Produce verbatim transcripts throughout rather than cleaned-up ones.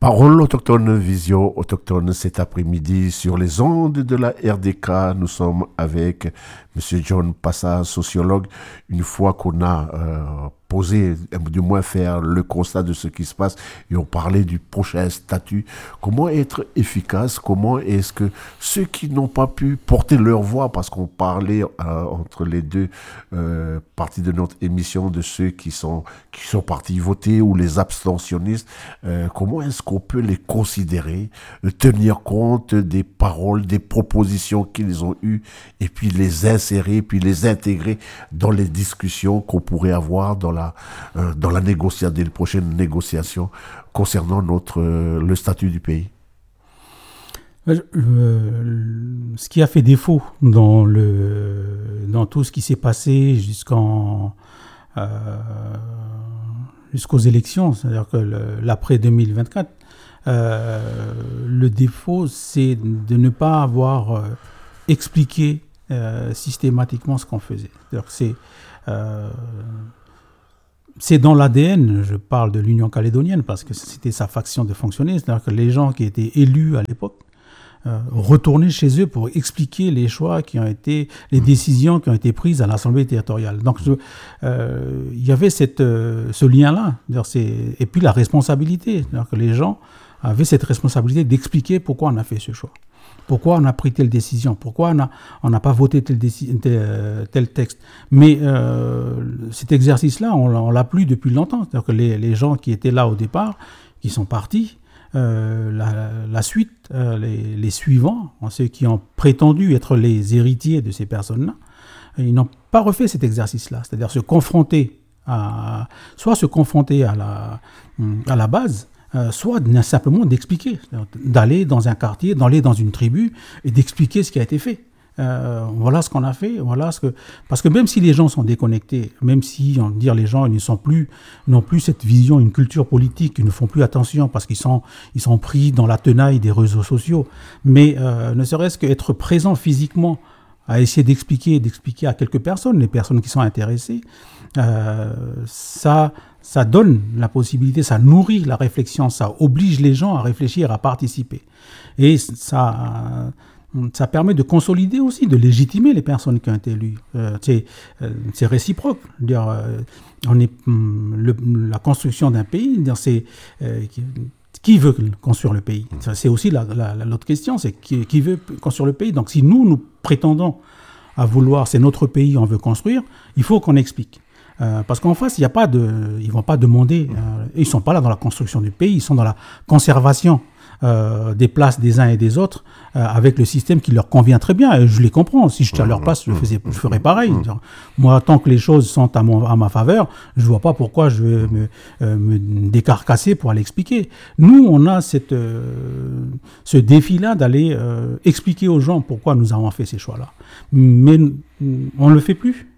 Parole autochtone, vision autochtone cet après-midi sur les ondes de la R D K. Nous sommes avec M. John Passa, sociologue. Une fois qu'on a euh, posé, du moins faire le constat de ce qui se passe et on parlait du prochain statut, comment être efficace, comment est-ce que ceux qui n'ont pas pu porter leur voix, parce qu'on parlait euh, entre les deux euh, parties de notre émission de ceux qui sont, qui sont partis voter ou les abstentionnistes, euh, comment est-ce qu'on peut les considérer, tenir compte des paroles, des propositions qu'ils ont eues et puis les insérer, puis les intégrer dans les discussions qu'on pourrait avoir dans la, euh, dans la négociation, des prochaines négociations concernant notre, euh, le statut du pays. Euh, ce qui a fait défaut dans, le, dans tout ce qui s'est passé jusqu'en, euh, jusqu'aux élections, c'est-à-dire que le, l'après deux mille vingt-quatre, euh, le défaut, c'est de ne pas avoir euh, expliqué euh, systématiquement ce qu'on faisait. C'est-à-dire que c'est... Euh, C'est dans l'A D N, je parle de l'Union calédonienne, parce que c'était sa faction de fonctionner, c'est-à-dire que les gens qui étaient élus à l'époque euh, retournaient chez eux pour expliquer les choix qui ont été, les décisions qui ont été prises à l'Assemblée territoriale. Donc, je, euh, il y avait cette, euh, ce lien-là, c'est, et puis la responsabilité, c'est-à-dire que les gens avaient cette responsabilité d'expliquer pourquoi on a fait ce choix. Pourquoi on a pris telle décision? Pourquoi on n'a on n'a pas voté tel, déci- tel, tel texte? Mais euh, cet exercice-là, on, on l'a plus depuis longtemps. C'est-à-dire que les, les gens qui étaient là au départ, qui sont partis, euh, la, la suite, euh, les, les suivants, ceux qui ont prétendu être les héritiers de ces personnes-là, ils n'ont pas refait cet exercice-là. C'est-à-dire se confronter à, soit se confronter à la, à la base, Euh, soit simplement d'expliquer, d'aller dans un quartier, d'aller dans une tribu et d'expliquer ce qui a été fait. Euh, voilà ce qu'on a fait, voilà ce que... Parce que même si les gens sont déconnectés, même si, on va dire, les gens ils ne sont plus, n'ont plus cette vision, une culture politique, ils ne font plus attention parce qu'ils sont, ils sont pris dans la tenaille des réseaux sociaux, mais euh, ne serait-ce qu'être présent physiquement à essayer d'expliquer, d'expliquer à quelques personnes, les personnes qui sont intéressées, euh, ça... ça donne la possibilité, ça nourrit la réflexion, ça oblige les gens à réfléchir, à participer. Et ça, ça permet de consolider aussi, de légitimer les personnes qui ont été élues. Euh, c'est, euh, c'est réciproque. Dire, euh, on est, le, la construction d'un pays, dire, c'est... Euh, qui veut construire le pays? C'est aussi la, la, la, l'autre question, c'est qui, qui veut construire le pays? Donc si nous, nous prétendons à vouloir, c'est notre pays, on veut construire, il faut qu'on explique. Euh, parce qu'en face, il y a pas de, ils vont pas demander, euh, ils sont pas là dans la construction du pays, ils sont dans la conservation euh, des places des uns et des autres euh, avec le système qui leur convient très bien. Et je les comprends. Si j'étais à leur place, je faisais, je ferais pareil. Moi, tant que les choses sont à, mon, à ma faveur, je vois pas pourquoi je vais me, euh, me décarcasser pour aller expliquer. Nous, on a cette, euh, ce défi-là d'aller euh, expliquer aux gens pourquoi nous avons fait ces choix-là. Mais on le fait plus.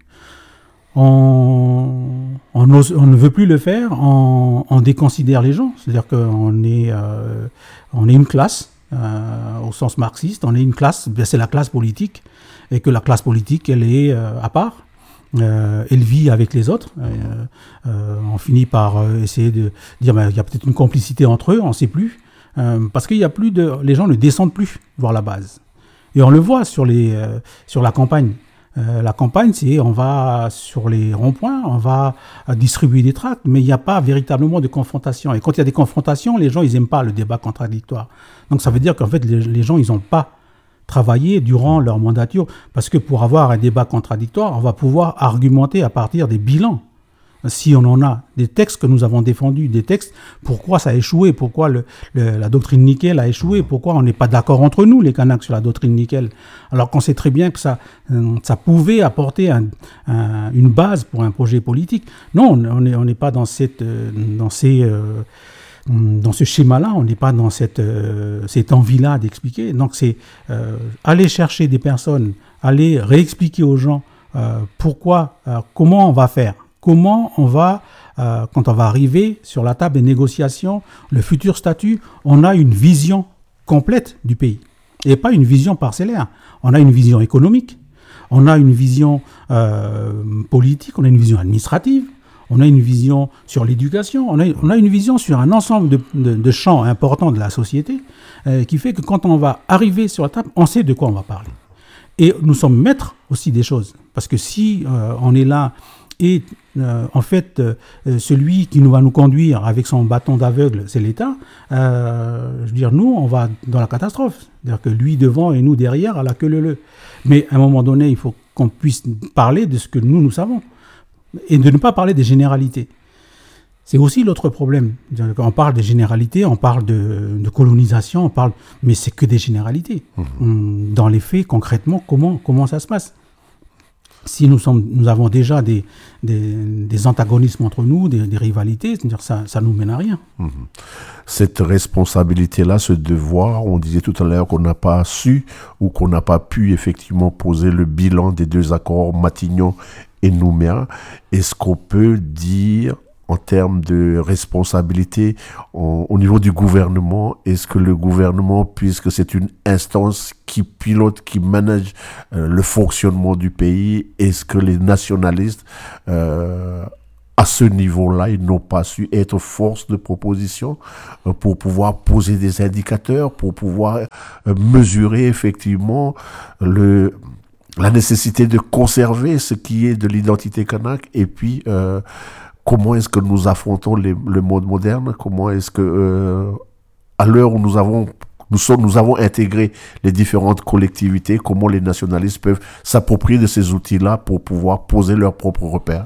On, on, ose, on ne veut plus le faire, on, on déconsidère les gens. C'est-à-dire qu'on est, euh, on est une classe, euh, au sens marxiste, on est une classe, c'est la classe politique, et que la classe politique, elle est euh, à part, euh, elle vit avec les autres. Euh, euh, on finit par euh, essayer de dire ben, il y a peut-être une complicité entre eux, on ne sait plus, euh, parce qu'il y a plus de, les gens ne descendent plus voir la base. Et on le voit sur, les, euh, sur la campagne. Euh, la campagne, c'est on va sur les ronds-points, on va distribuer des tracts, mais il n'y a pas véritablement de confrontation. Et quand il y a des confrontations, les gens, ils n'aiment pas le débat contradictoire. Donc ça veut dire qu'en fait, les, les gens, ils n'ont pas travaillé durant leur mandature, parce que pour avoir un débat contradictoire, on va pouvoir argumenter à partir des bilans. Si on en a des textes que nous avons défendus, des textes, pourquoi ça a échoué, pourquoi le, le, la doctrine Nickel a échoué, pourquoi on n'est pas d'accord entre nous, les Kanaks, sur la doctrine Nickel, alors qu'on sait très bien que ça, ça pouvait apporter un, un, une base pour un projet politique. Non, on n'est on n'est pas dans, cette, dans, ces, euh, dans ce schéma-là, on n'est pas dans cette, euh, cette envie-là d'expliquer. Donc c'est euh, aller chercher des personnes, aller réexpliquer aux gens euh, pourquoi, euh, comment on va faire. Comment on va, euh, quand on va arriver sur la table des négociations, le futur statut, on a une vision complète du pays. Et pas une vision parcellaire. On a une vision économique, on a une vision euh, politique, on a une vision administrative, on a une vision sur l'éducation, on a, on a une vision sur un ensemble de, de, de champs importants de la société euh, qui fait que quand on va arriver sur la table, on sait de quoi on va parler. Et nous sommes maîtres aussi des choses. Parce que si euh, on est là et euh, en fait euh, celui qui nous va nous conduire avec son bâton d'aveugle, c'est l'État, euh, je veux dire, nous, on va dans la catastrophe. C'est-à-dire que lui devant et nous derrière, à la queue leu leu. Mais à un moment donné, il faut qu'on puisse parler de ce que nous, nous savons. Et de ne pas parler des généralités. C'est aussi l'autre problème. On parle des généralités, on parle de, de colonisation, on parle, mais c'est que des généralités. Mmh. Dans les faits, concrètement, comment, comment ça se passe ? Si nous, sommes, nous avons déjà des, des, des antagonismes entre nous, des, des rivalités, c'est-à-dire ça ça nous mène à rien. Mmh. Cette responsabilité-là, ce devoir, on disait tout à l'heure qu'on n'a pas su ou qu'on n'a pas pu effectivement poser le bilan des deux accords Matignon et Nouméa. Est-ce qu'on peut dire, en termes de responsabilité en, au niveau du gouvernement, est-ce que le gouvernement, puisque c'est une instance qui pilote, qui manage euh, le fonctionnement du pays, est-ce que les nationalistes, euh, à ce niveau-là, ils n'ont pas su être force de proposition euh, pour pouvoir poser des indicateurs, pour pouvoir euh, mesurer effectivement le... la nécessité de conserver ce qui est de l'identité kanak et puis euh, comment est-ce que nous affrontons les, le monde moderne, comment est-ce que euh, à l'heure où nous avons nous sommes nous avons intégré les différentes collectivités, comment les nationalistes peuvent s'approprier de ces outils-là pour pouvoir poser leurs propres repères.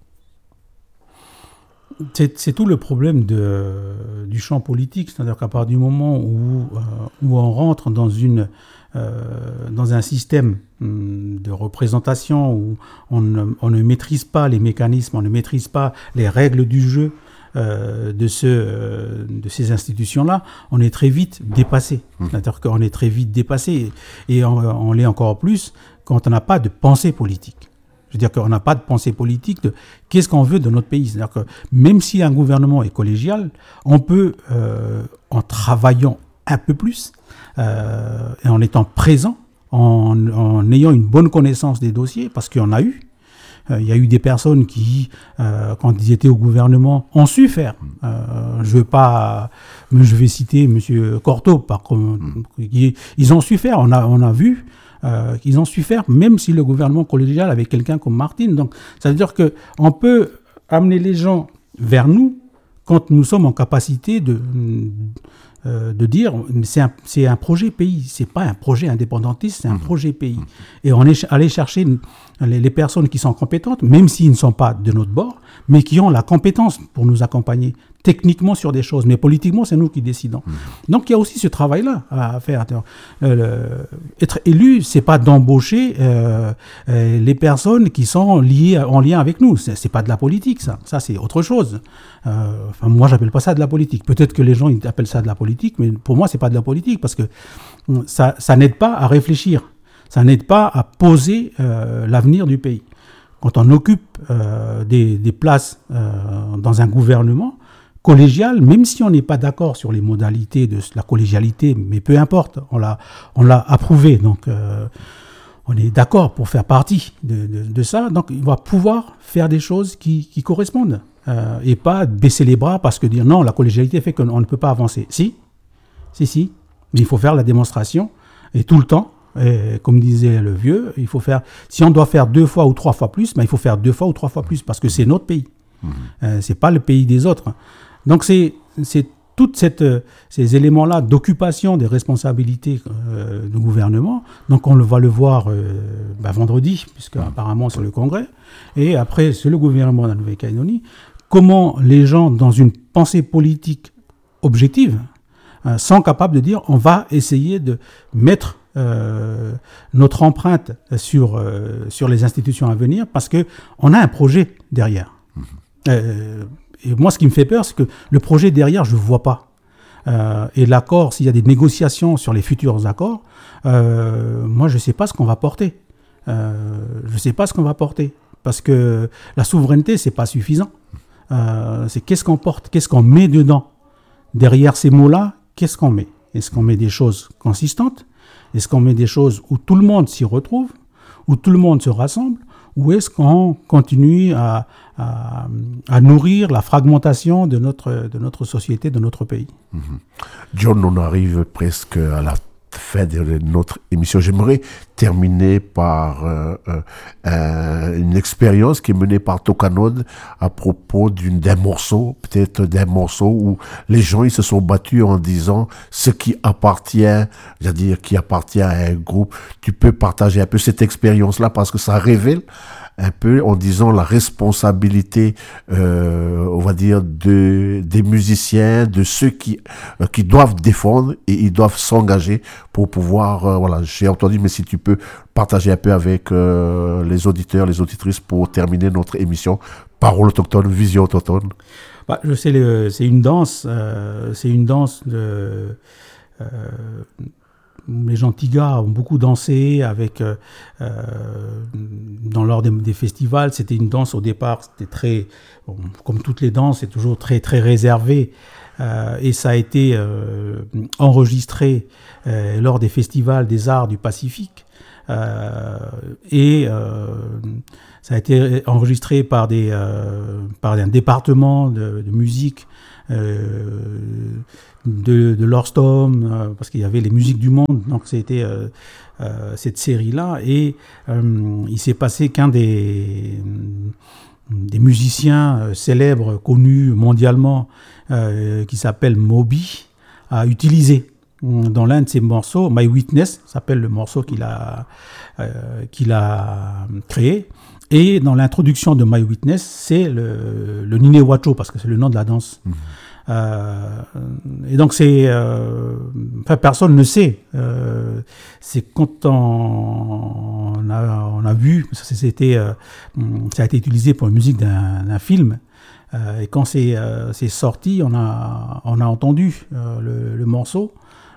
C'est, c'est tout le problème de, du champ politique, c'est-à-dire qu'à partir du moment où, euh, où on rentre dans, une, euh, dans un système hum, de représentation où on ne, on ne maîtrise pas les mécanismes, on ne maîtrise pas les règles du jeu euh, de, ce, euh, de ces institutions-là, on est très vite dépassé. Mmh. C'est-à-dire qu'on est très vite dépassé et on, on l'est encore plus quand on n'a pas de pensée politique. C'est-à-dire qu'on n'a pas de pensée politique de qu'est-ce qu'on veut de notre pays. C'est-à-dire que même si un gouvernement est collégial, on peut, euh, en travaillant un peu plus, euh, et en étant présent, en, en ayant une bonne connaissance des dossiers, parce qu'il y en a eu, euh, il y a eu des personnes qui, euh, quand ils étaient au gouvernement, ont su faire. Euh, je veux pas, je vais citer M. Cortot, par contre, ils, ils ont su faire, on a, on a vu, Euh, qu'ils ont su faire, même si le gouvernement collégial avait quelqu'un comme Martine. Donc, ça veut dire qu'on peut amener les gens vers nous quand nous sommes en capacité de, euh, de dire c'est un, c'est un projet pays, c'est pas un projet indépendantiste, c'est un mmh. projet pays. Et on est allé chercher les, les personnes qui sont compétentes, même s'ils ne sont pas de notre bord, mais qui ont la compétence pour nous accompagner techniquement sur des choses, mais politiquement, c'est nous qui décidons. Mmh. Donc, il y a aussi ce travail-là à faire. Euh, le, être élu, c'est pas d'embaucher euh, euh, les personnes qui sont liées, en lien avec nous. C'est, c'est pas de la politique, ça. Ça, c'est autre chose. Euh, enfin, moi, j'appelle pas ça de la politique. Peut-être que les gens, ils appellent ça de la politique, mais pour moi, c'est pas de la politique parce que ça, ça n'aide pas à réfléchir. Ça n'aide pas à poser euh, l'avenir du pays. Quand on occupe euh, des, des places euh, dans un gouvernement collégial, même si on n'est pas d'accord sur les modalités de la collégialité, mais peu importe, on l'a, on l'a approuvé, donc euh, on est d'accord pour faire partie de, de, de ça, donc il va pouvoir faire des choses qui, qui correspondent, euh, et pas baisser les bras parce que dire non, la collégialité fait qu'on ne peut pas avancer. Si, si, si, mais il faut faire la démonstration, et tout le temps, et comme disait le vieux, il faut faire, si on doit faire deux fois ou trois fois plus, ben il faut faire deux fois ou trois fois plus, parce que c'est notre pays, mmh. euh, c'est pas le pays des autres. Donc, c'est, c'est tous ces éléments-là d'occupation des responsabilités euh, du gouvernement. Donc, on le, va le voir euh, bah, vendredi, puisque apparemment c'est le Congrès. Et après, c'est le gouvernement de la Nouvelle-Calédonie. Comment les gens, dans une pensée politique objective, euh, sont capables de dire on va essayer de mettre euh, notre empreinte sur, euh, sur les institutions à venir, parce qu'on a un projet derrière. Mmh. Euh, Et moi, ce qui me fait peur, c'est que le projet derrière, je ne le vois pas. Euh, et l'accord, s'il y a des négociations sur les futurs accords, euh, moi, je ne sais pas ce qu'on va porter. Euh, je ne sais pas ce qu'on va porter. Parce que la souveraineté, ce n'est pas suffisant. Euh, c'est qu'est-ce qu'on porte, qu'est-ce qu'on met dedans. Derrière ces mots-là, qu'est-ce qu'on met ? Est-ce qu'on met des choses consistantes ? Est-ce qu'on met des choses où tout le monde s'y retrouve ? Où tout le monde se rassemble ? ou est-ce qu'on continue à, à, à nourrir la fragmentation de notre, de notre société, de notre pays? Mm-hmm. John, on arrive presque à la fin de notre émission. J'aimerais terminer par euh, euh, une expérience qui est menée par Tokanod à propos d'une, d'un morceau, peut-être d'un morceau où les gens ils se sont battus en disant ce qui appartient, c'est-à-dire qui appartient à un groupe. Tu peux partager un peu cette expérience-là parce que ça révèle un peu en disant la responsabilité, euh, on va dire, de, des musiciens, de ceux qui, euh, qui doivent défendre et ils doivent s'engager pour pouvoir, euh, voilà, j'ai entendu, mais si tu peux partager un peu avec euh, les auditeurs, les auditrices pour terminer notre émission, Parole autochtone, Vision autochtone. Bah, je sais, le, c'est une danse, euh, c'est une danse de... Euh, les gens Tiga ont beaucoup dansé avec, euh, dans lors des, des festivals. C'était une danse au départ, c'était très, bon, comme toutes les danses, c'est toujours très très réservé. Euh, et ça a été euh, enregistré euh, lors des festivals des arts du Pacifique. Euh, et euh, ça a été enregistré par des euh, par un département de, de musique. Euh, de, de Lorstom, euh, parce qu'il y avait les musiques du monde, donc c'était euh, euh, cette série-là, et euh, il s'est passé qu'un des, des musiciens euh, célèbres, connus mondialement, euh, qui s'appelle Moby, a utilisé dans l'un de ses morceaux, My Witness, s'appelle le morceau qu'il a, euh, qu'il a créé, et dans l'introduction de My Witness, c'est le, le Nine Wacho, parce que c'est le nom de la danse. Mmh. Euh, et donc c'est, euh, enfin personne ne sait. Euh, c'est quand on, on a on a vu, c'était, euh, ça a été utilisé pour la musique d'un, d'un film. Euh, et quand c'est euh, c'est sorti, on a on a entendu euh, le, le morceau.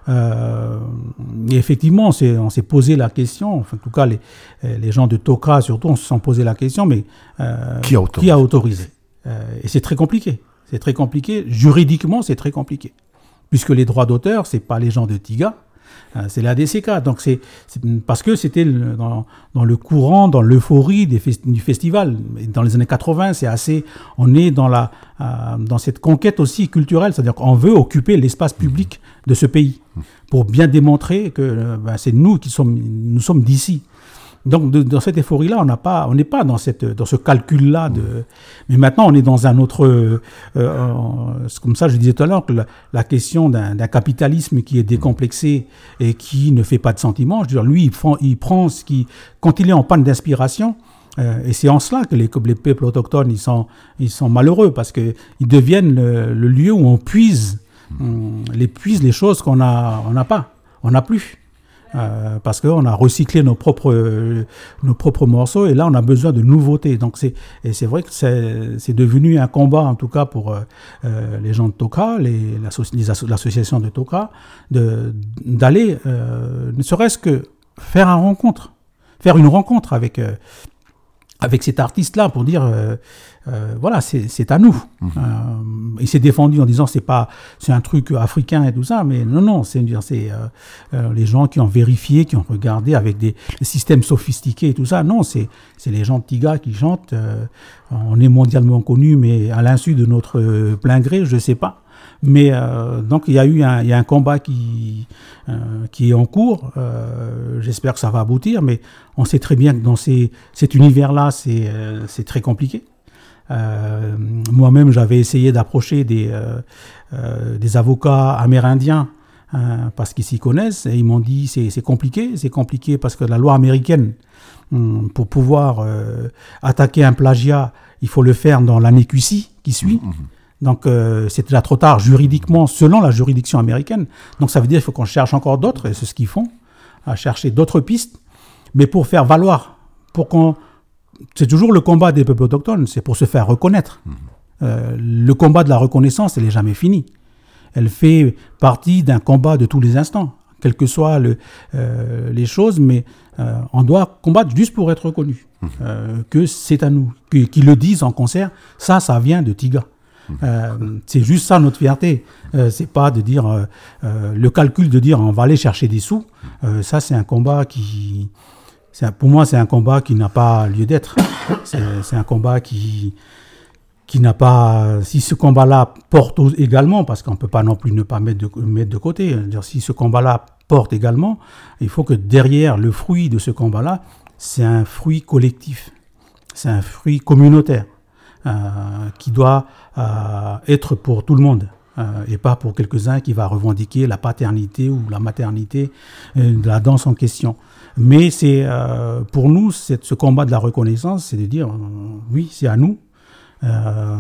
Euh, et effectivement, on s'est, on s'est posé la question. Enfin, en tout cas, les les gens de Toka surtout, on se sont posé la question. Mais euh, qui a autorisé, qui a autorisé euh, Et c'est très compliqué. C'est très compliqué. Juridiquement, c'est très compliqué. Puisque les droits d'auteur, c'est pas les gens de Tiga, euh, c'est la D C K. Donc c'est, c'est parce que c'était le, dans, dans le courant, dans l'euphorie des fest, du festival. Dans les années quatre-vingts, c'est assez. On est dans la euh, dans cette conquête aussi culturelle, c'est-à-dire qu'on veut occuper l'espace public de ce pays pour bien démontrer que euh, ben, c'est nous qui sommes, nous sommes d'ici. Donc, de, dans cette euphorie-là, on n'a pas, on n'est pas dans cette, dans ce calcul-là de. Mais maintenant, on est dans un autre. Euh, euh, c'est comme ça, je disais tout à l'heure que la, la question d'un, d'un capitalisme qui est décomplexé et qui ne fait pas de sentiments. Je veux dire, lui, il prend, il prend ce qui, quand il est en panne d'inspiration. Euh, et c'est en cela que les, que les peuples autochtones, ils sont, ils sont malheureux parce que ils deviennent le, le lieu où on puise, on, les puise les choses qu'on a, on n'a pas, on n'a plus. Euh, parce qu'on a recyclé nos propres, euh, nos propres morceaux et là on a besoin de nouveautés. Donc c'est, et c'est vrai que c'est, c'est devenu un combat en tout cas pour euh, les gens de Toka, les, les asso- l'association de Toka, de, d'aller euh, ne serait-ce que faire une rencontre, faire une rencontre avec, euh, avec cet artiste-là pour dire euh, euh, voilà, c'est, c'est à nous. Mmh. Euh, il s'est défendu en disant c'est pas, c'est un truc africain et tout ça, mais non, non, c'est, c'est euh, euh, les gens qui ont vérifié, qui ont regardé avec des, des systèmes sophistiqués et tout ça. Non, c'est, c'est les gens de Tiga qui chantent. Euh, on est mondialement connus, mais à l'insu de notre euh, plein gré, je sais pas. Mais euh, donc il y a eu un, il y a un combat qui, euh, qui est en cours. Euh, j'espère que ça va aboutir, mais on sait très bien que dans ces, cet univers-là, c'est, euh, c'est très compliqué. Euh, moi-même, j'avais essayé d'approcher des, euh, euh, des avocats amérindiens euh, parce qu'ils s'y connaissent et ils m'ont dit c'est, c'est compliqué, c'est compliqué parce que la loi américaine, hum, pour pouvoir euh, attaquer un plagiat, il faut le faire dans l'année Q C qui suit. Mmh. Donc, euh, c'est déjà trop tard juridiquement, selon la juridiction américaine. Donc, ça veut dire qu'il faut qu'on cherche encore d'autres, et c'est ce qu'ils font, à chercher d'autres pistes. Mais pour faire valoir, pour qu'on... C'est toujours le combat des peuples autochtones, c'est pour se faire reconnaître. Mmh. Euh, le combat de la reconnaissance, elle n'est jamais finie. Elle fait partie d'un combat de tous les instants, quelles que soient le, euh, les choses, mais euh, on doit combattre juste pour être reconnu. Mmh. Euh, que c'est à nous, que, qu'ils le disent en concert, ça, ça vient de Tiga. Euh, c'est juste ça notre fierté. Euh, c'est pas de dire euh, euh, le calcul de dire on va aller chercher des sous. Euh, ça c'est un combat qui c'est un, pour moi, c'est un combat qui n'a pas lieu d'être. C'est, c'est un combat qui, qui n'a pas... Si ce combat-là porte également, parce qu'on ne peut pas non plus ne pas mettre de, mettre de côté, dire, si ce combat-là porte également, il faut que derrière le fruit de ce combat-là, c'est un fruit collectif, c'est un fruit communautaire euh, qui doit euh, être pour tout le monde. Euh, et pas pour quelques-uns qui va revendiquer la paternité ou la maternité euh, de la danse en question. Mais c'est, euh, pour nous, c'est, ce combat de la reconnaissance, c'est de dire, euh, oui, c'est à nous. Euh,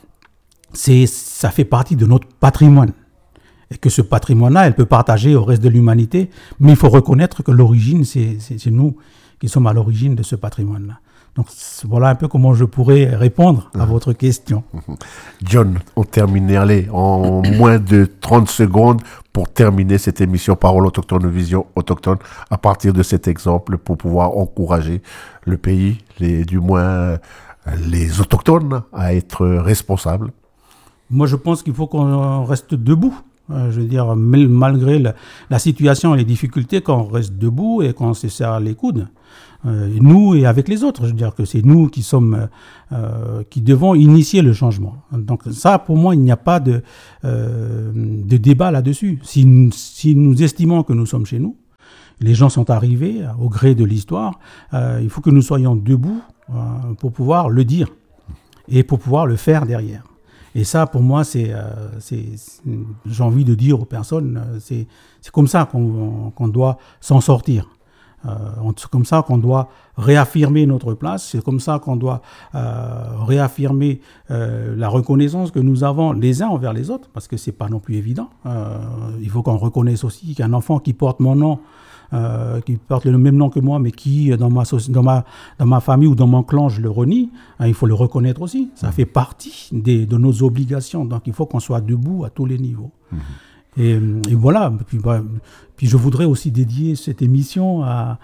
c'est, ça fait partie de notre patrimoine. Et que ce patrimoine-là, elle peut partager au reste de l'humanité, mais il faut reconnaître que l'origine, c'est, c'est, c'est nous qui sommes à l'origine de ce patrimoine-là. Donc voilà un peu comment je pourrais répondre à votre question. John, on termine, allez, en moins de trente secondes pour terminer cette émission Parole autochtone, Vision autochtone, à partir de cet exemple pour pouvoir encourager le pays, les, du moins les autochtones, à être responsables. Moi, je pense qu'il faut qu'on reste debout. Je veux dire, malgré la, la situation et les difficultés, qu'on reste debout et qu'on se serre les coudes. Euh, nous et avec les autres, je veux dire que c'est nous qui sommes, euh, qui devons initier le changement. Donc ça, pour moi, il n'y a pas de, euh, de débat là-dessus. Si, si nous estimons que nous sommes chez nous, les gens sont arrivés au gré de l'histoire, euh, il faut que nous soyons debout euh, pour pouvoir le dire et pour pouvoir le faire derrière. Et ça, pour moi, c'est, euh, c'est, c'est j'ai envie de dire aux personnes, c'est, c'est comme ça qu'on, qu'on doit s'en sortir. Euh, c'est comme ça qu'on doit réaffirmer notre place, c'est comme ça qu'on doit euh, réaffirmer euh, la reconnaissance que nous avons les uns envers les autres, parce que c'est pas non plus évident. Euh, il faut qu'on reconnaisse aussi qu'un enfant qui porte mon nom, euh, qui porte le même nom que moi, mais qui, dans ma, dans ma, dans ma famille ou dans mon clan, je le renie, hein, il faut le reconnaître aussi. Ça fait partie des, de nos obligations, donc il faut qu'on soit debout à tous les niveaux. Mmh. Et, et voilà, puis, bah, puis je voudrais aussi dédier cette émission à,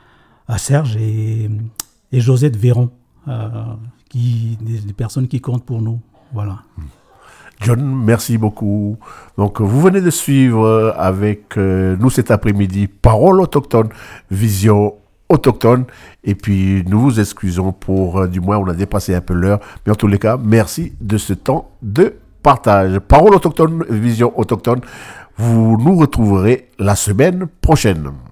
à Serge et, et Josette Véron, euh, qui, des, des personnes qui comptent pour nous. Voilà. John, merci beaucoup. Donc, vous venez de suivre avec euh, nous cet après-midi Parole autochtone, Vision autochtone. Et puis, nous vous excusons pour, euh, du moins, on a dépassé un peu l'heure. Mais en tous les cas, merci de ce temps de partage. Parole autochtone, Vision autochtone. Vous nous retrouverez la semaine prochaine.